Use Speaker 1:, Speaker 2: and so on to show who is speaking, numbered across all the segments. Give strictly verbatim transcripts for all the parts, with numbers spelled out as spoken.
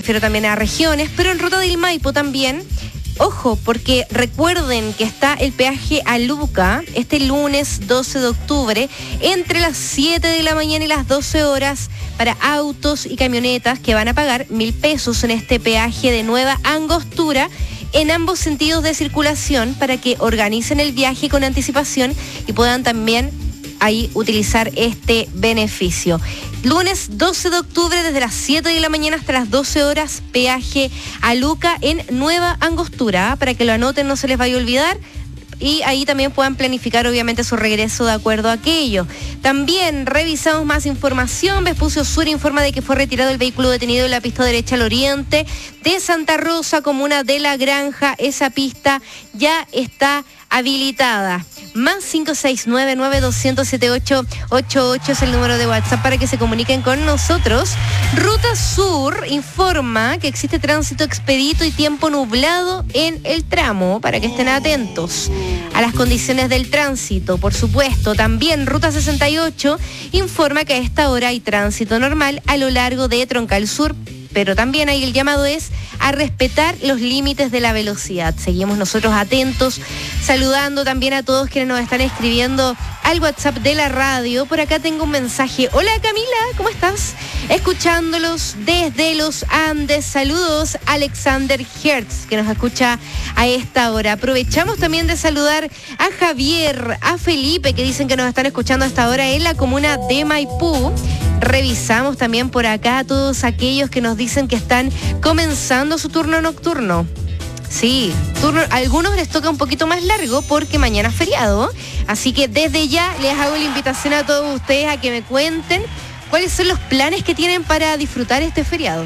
Speaker 1: refiero también a regiones, pero en Ruta del Maipo también. Ojo, porque recuerden que está el peaje a Luca este lunes doce de octubre entre las siete de la mañana y las doce horas para autos y camionetas que van a pagar mil pesos en este peaje de Nueva Angostura en ambos sentidos de circulación para que organicen el viaje con anticipación y puedan también ahí utilizar este beneficio. Lunes doce de octubre desde las siete de la mañana hasta las doce horas, peaje a Luca en Nueva Angostura, ¿eh? Para que lo anoten, no se les vaya a olvidar. Y ahí también puedan planificar obviamente su regreso de acuerdo a aquello. También revisamos más información. Vespucio Sur informa de que fue retirado el vehículo detenido en la pista derecha al oriente de Santa Rosa, comuna de La Granja. Esa pista ya está habilitada. Más cinco seis nueve nueve dos cero cero siete ocho ocho ocho es el número de WhatsApp para que se comuniquen con nosotros. Ruta Sur informa que existe tránsito expedito y tiempo nublado en el tramo, para que estén atentos a las condiciones del tránsito. Por supuesto, también Ruta sesenta y ocho informa que a esta hora hay tránsito normal a lo largo de Troncal Sur, pero también ahí el llamado es a respetar los límites de la velocidad. Seguimos nosotros atentos, saludando también a todos quienes nos están escribiendo al WhatsApp de la radio. Por acá tengo un mensaje. Hola Camila, ¿cómo estás? Escuchándolos desde los Andes. Saludos, Alexander Hertz, que nos escucha a esta hora. Aprovechamos también de saludar a Javier, a Felipe, que dicen que nos están escuchando a esta hora en la comuna de Maipú. Revisamos también por acá a todos aquellos que nos dicen que están comenzando su turno nocturno. Sí, turno, a algunos les toca un poquito más largo porque mañana es feriado. Así que desde ya les hago la invitación a todos ustedes a que me cuenten cuáles son los planes que tienen para disfrutar este feriado.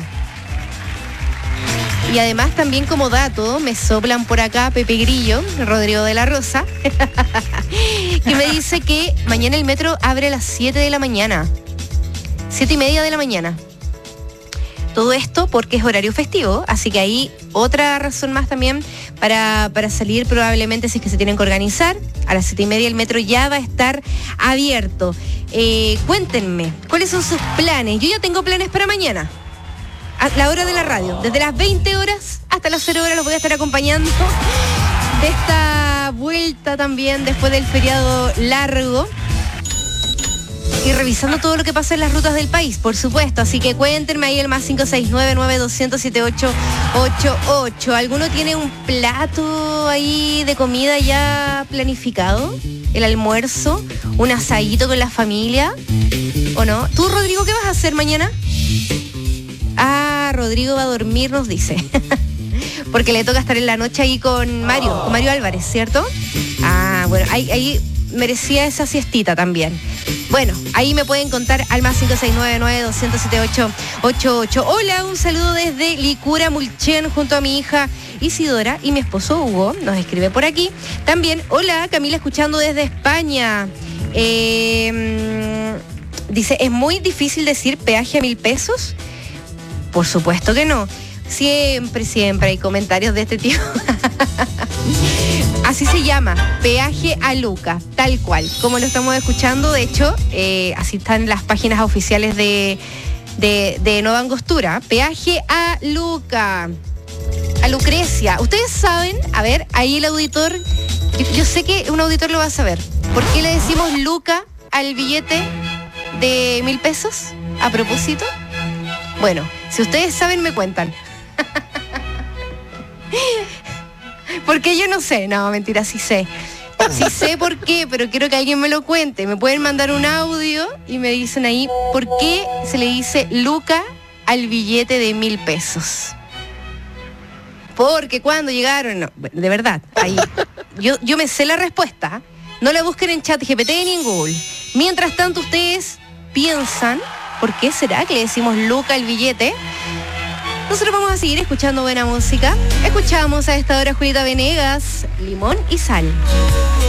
Speaker 1: Y además también como dato, me soplan por acá Pepe Grillo, Rodrigo de la Rosa, que me dice que mañana el metro abre a las siete de la mañana. Siete y media de la mañana. Todo esto porque es horario festivo, así que ahí otra razón más también para, para salir probablemente si es que se tienen que organizar. A las siete y media el metro ya va a estar abierto. Eh, cuéntenme, ¿cuáles son sus planes? Yo ya tengo planes para mañana. A la hora de la radio, desde las veinte horas hasta las cero horas los voy a estar acompañando de esta vuelta también después del feriado largo. Y revisando todo lo que pasa en las rutas del país, por supuesto. Así que cuéntenme ahí el más cinco seis nueve nueve dos cero cero siete ocho ocho ocho. ¿Alguno tiene un plato ahí de comida ya planificado? ¿El almuerzo? ¿Un asadito con la familia? ¿O no? ¿Tú, Rodrigo, qué vas a hacer mañana? Ah, Rodrigo va a dormir, nos dice. Porque le toca estar en la noche ahí con Mario, con Mario Álvarez, ¿cierto? Ah, bueno, ahí, ahí merecía esa siestita también. Bueno, ahí me pueden contar al más cinco seis nueve nueve dos cero cero siete ocho ocho ocho. Hola, un saludo desde Licura Mulchen junto a mi hija Isidora y mi esposo Hugo, nos escribe por aquí. También, hola, Camila, escuchando desde España. Eh, dice, ¿es muy difícil decir peaje a mil pesos? Por supuesto que no. Siempre, siempre hay comentarios de este tipo. Así se llama, peaje a Luca, tal cual, como lo estamos escuchando. De hecho, eh, así están las páginas oficiales de, de, de Nueva Angostura. Peaje a Luca, a Lucrecia. Ustedes saben, a ver, ahí el auditor, yo, yo sé que un auditor lo va a saber. ¿Por qué le decimos Luca al billete de mil pesos? A propósito. Bueno, si ustedes saben, me cuentan. Porque yo no sé, no, mentira, sí sé. Sí sé por qué, pero quiero que alguien me lo cuente. Me pueden mandar un audio y me dicen ahí por qué se le dice Luca al billete de mil pesos. Porque cuando llegaron, no, de verdad, ahí, yo, yo me sé la respuesta. No la busquen en ChatGPT ni en Google. Mientras tanto, ustedes piensan, ¿por qué será que le decimos Luca al billete? Nosotros vamos a seguir escuchando buena música. Escuchamos a esta hora Julieta Venegas, Limón y Sal.